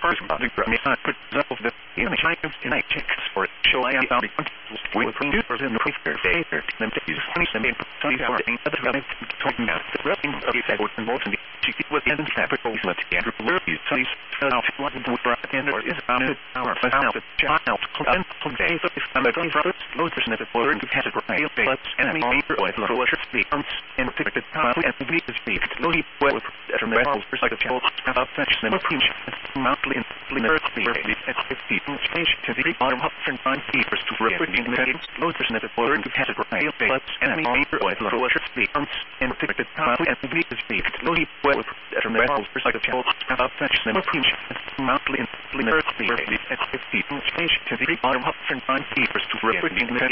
first body me I put up of the image items in I check for show I am with producers in the quicker fair them to use funny some some are in other talking about the wrapping of the effort and most of the she was in the capital let the group is size out what the for and or is on it our out the child and today so if I'm going for loads of the for to pass it right but enemy with the water speakers and pick the top and the is speak slowly well from the balls for like a child about such them pinch monthly in the at 50 change to the bottom up from 5 feet to repeating the loads of the for to pass it right but enemy with the water speakers and pick the top and the is speak slowly well from the balls for like a child about such them pinch monthly in the at 50 change to the bottom up from 5 feet to repeating the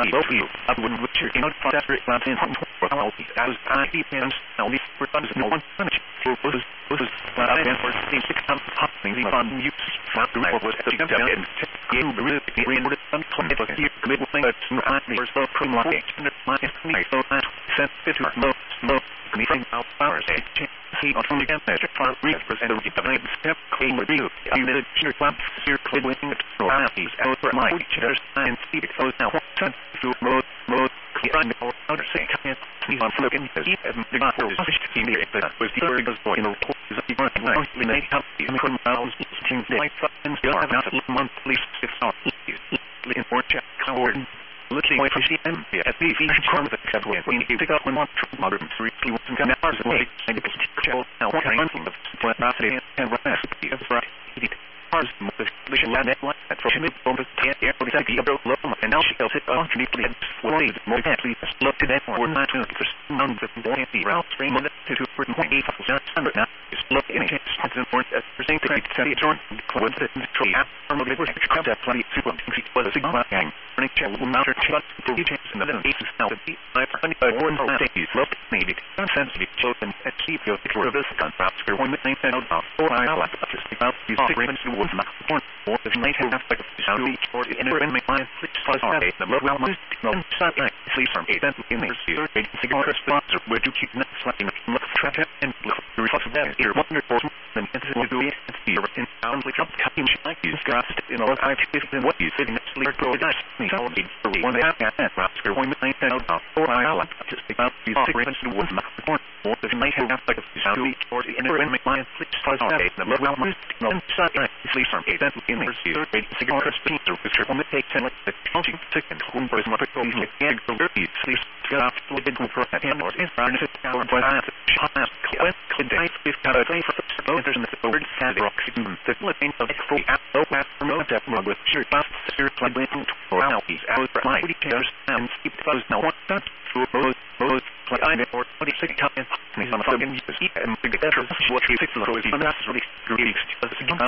I wouldn't wish you know after it in for how as I depends now the for no one punish for was but I then for the 6 times happening the on use not the was the and game really the some here middle thing that's not the so from like my so that set fit no anything out powers see on the measure for represent the step came with you I mean your club your clipping royalties out for my teachers and see it goes now to mode run the outer say he's on looking to keep and the not was was the very good boy in the is the one we made up the miles things like and still have not a monthly 6 hours in for check coward looking away from CM at the from the capital when you pick up when one modern 3 and come hours away and it's chill now what kind of what not today and what that's right cars the land that one at from it from the air for the low and now she felt it deeply and way more deeply look to that or not to none of the route stream of the 2.8 now is look in it it's important as for saying to the joint with the tree from the river crowd that plenty super was a sigma gang running chair will not shut to the chance in the basis now the I funny one of the look maybe sensitive chosen at keep your picture of this contract for one thing and out or I like to speak about these agreements or if might have like a sound or in a my mind plus the well most no something please from a then in the receiver figure sponsor where you keep next sliding look track and look the results of that here wonderful then it's to do it in soundly jump cutting like you got in all I fit in what you fit in sleep go dice me so one half at Oscar one thing and out or I like to speak about these agreements to one or if you might have like a sound or in a my mind please plus the well most no something please from a then in the receiver figure sponsor which are on the take 10 like the counting second home for my people and go please got off to the big for a hand or in front of it or by that could I if got a thing for the there's in the word sad rock the flipping of the full app remote that mug with sure fast sure plug in for he's out for my chairs and keep those now what that through those play I or 26 times he's on the phone and big better what you fix the unnecessarily